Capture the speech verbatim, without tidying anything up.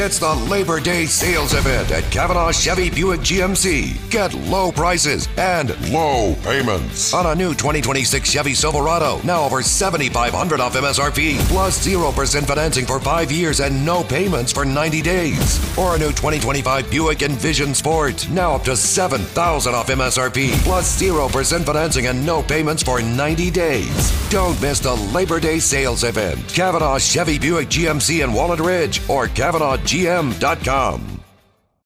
It's the Labor Day sales event at Kavanaugh Chevy Buick G M C. Get low prices and low payments on a new twenty twenty-six Chevy Silverado, now over seven thousand five hundred dollars off M S R P, plus zero percent financing for five years and no payments for ninety days. Or a new twenty twenty-five Buick Envision Sport, now up to seven thousand dollars off M S R P, plus zero percent financing and no payments for ninety days. Don't miss the Labor Day sales event. Kavanaugh Chevy Buick G M C in Walnut Ridge or Kavanaugh G M dot com.